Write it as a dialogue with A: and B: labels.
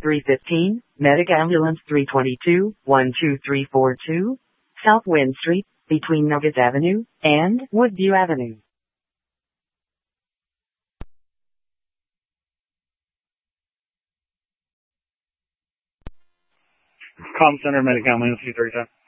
A: 315, Medic Ambulance 322, 12342, South Wind Street, between Nuggets Avenue and Woodview Avenue.
B: Comm Center, Medic Ambulance 337.